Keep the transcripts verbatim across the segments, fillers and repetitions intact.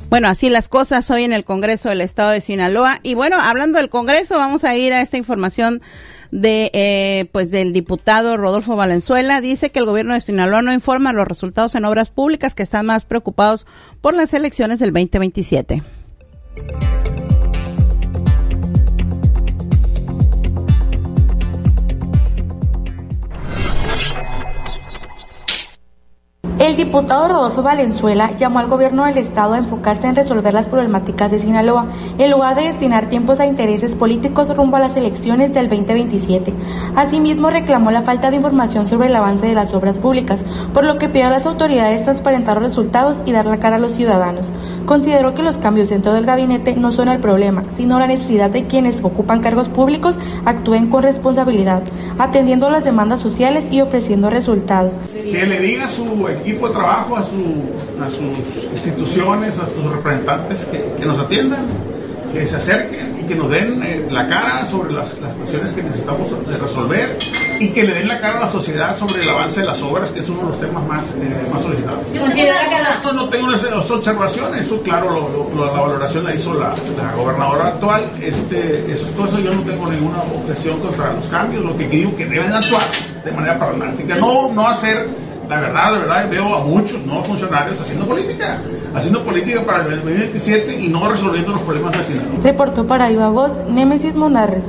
Bueno, así las cosas hoy en el Congreso del Estado de Sinaloa. Y bueno, hablando del Congreso, vamos a ir a esta información de eh, pues del diputado Rodolfo Valenzuela. Dice que el gobierno de Sinaloa no informa los resultados en obras públicas, que están más preocupados por las elecciones del veinte veintisiete. El diputado Rodolfo Valenzuela llamó al gobierno del estado a enfocarse en resolver las problemáticas de Sinaloa, en lugar de destinar tiempos a intereses políticos rumbo a las elecciones del veinte veintisiete. Asimismo, reclamó la falta de información sobre el avance de las obras públicas, por lo que pidió a las autoridades transparentar los resultados y dar la cara a los ciudadanos. Consideró que los cambios dentro del gabinete no son el problema, sino la necesidad de quienes ocupan cargos públicos actúen con responsabilidad, atendiendo las demandas sociales y ofreciendo resultados. Que le diga a su equipo de trabajo, a, su, a sus instituciones, a sus representantes que, que nos atiendan, que se acerquen y que nos den eh, la cara sobre las, las cuestiones que necesitamos resolver y que le den la cara a la sociedad sobre el avance de las obras, que es uno de los temas más, eh, más solicitados. Considera que esto no tengo las observaciones, eso claro, lo, lo, la valoración la hizo la, la gobernadora actual, este, eso, todo eso yo no tengo ninguna objeción contra los cambios, lo que digo que deben actuar de manera pragmática, no, no hacer. La verdad, la verdad, veo a muchos no funcionarios haciendo política, haciendo política para el veinte veintisiete y no resolviendo los problemas de Sinaloa. Reportó para Viva Voz, Némesis Monarres.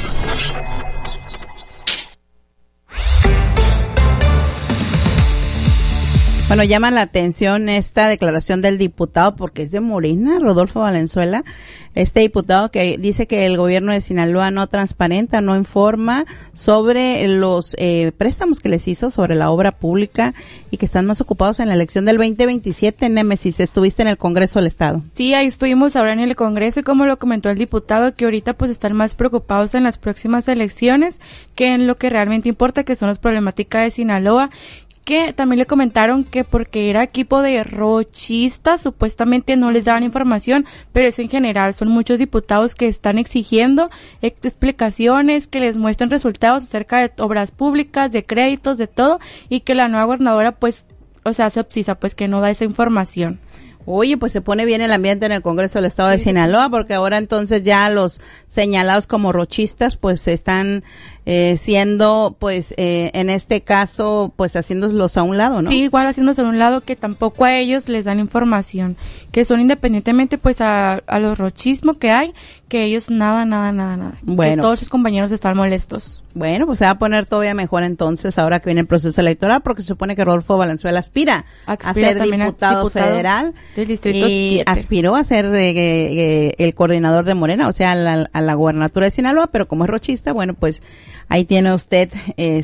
Bueno, llama la atención esta declaración del diputado porque es de Morena, Rodolfo Valenzuela, este diputado que dice que el gobierno de Sinaloa no transparenta, no informa sobre los eh, préstamos que les hizo sobre la obra pública y que están más ocupados en la elección del veinte veintisiete. Némesis, estuviste en el Congreso del Estado. Sí, ahí estuvimos ahora en el Congreso y como lo comentó el diputado, que ahorita pues están más preocupados en las próximas elecciones que en lo que realmente importa, que son las problemáticas de Sinaloa. Que también le comentaron que porque era equipo de rochistas, supuestamente no les daban información, pero es en general, son muchos diputados que están exigiendo explicaciones, que les muestren resultados acerca de obras públicas, de créditos, de todo, y que la nueva gobernadora pues, o sea, se obsisa, pues que no da esa información. Oye, pues se pone bien el ambiente en el Congreso del Estado de Sinaloa, porque ahora entonces ya los señalados como rochistas, pues están eh, siendo, pues eh, en este caso, pues haciéndolos a un lado, ¿no? Sí, igual haciéndose a un lado, que tampoco a ellos les dan información, que son independientemente, pues a, a los rochismo que hay, que ellos nada, nada, nada, nada. Bueno. Que todos sus compañeros están molestos. Bueno, pues se va a poner todavía mejor entonces ahora que viene el proceso electoral, porque se supone que Rodolfo Valenzuela aspira, aspira a ser diputado, diputado federal del distrito y siete. Aspiró a ser eh, eh, el coordinador de Morena, o sea, a la, a la gubernatura de Sinaloa, pero como es rochista, bueno, pues ahí tiene usted eh,